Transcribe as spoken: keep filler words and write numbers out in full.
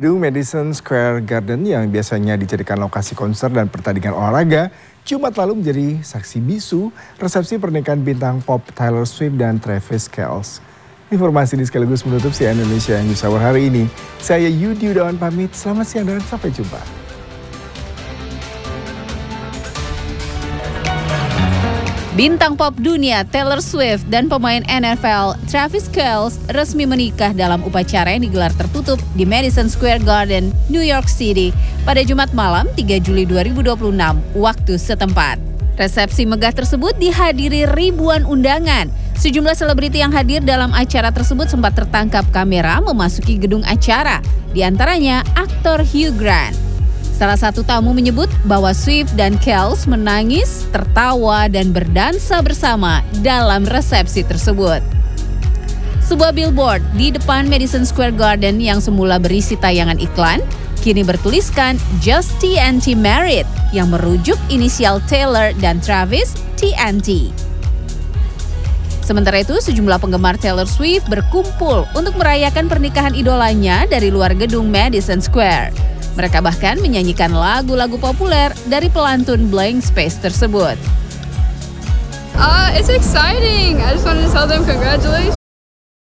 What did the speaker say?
Gedung Madison Square Garden yang biasanya dijadikan lokasi konser dan pertandingan olahraga, Jumat lalu menjadi saksi bisu resepsi pernikahan bintang pop Taylor Swift dan Travis Kelce. Informasi ini sekaligus menutup C N N Indonesia News Hour hari ini. Saya Yudi Yudawan pamit, selamat siang dan sampai jumpa. Bintang pop dunia Taylor Swift dan pemain N F L Travis Kelce resmi menikah dalam upacara yang digelar tertutup di Madison Square Garden, New York City pada Jumat malam tiga Juli dua ribu dua puluh enam waktu setempat. Resepsi megah tersebut dihadiri ribuan undangan. Sejumlah selebriti yang hadir dalam acara tersebut sempat tertangkap kamera memasuki gedung acara, di antaranya aktor Hugh Grant. Salah satu tamu menyebut bahwa Swift dan Kelce menangis, tertawa, dan berdansa bersama dalam resepsi tersebut. Sebuah billboard di depan Madison Square Garden yang semula berisi tayangan iklan, kini bertuliskan Just T N T Married yang merujuk inisial Taylor dan Travis T N T. Sementara itu, sejumlah penggemar Taylor Swift berkumpul untuk merayakan pernikahan idolanya dari luar gedung Madison Square. Mereka bahkan menyanyikan lagu-lagu populer dari pelantun Blank Space tersebut. Uh, it's exciting. I just wanted to tell them congratulations.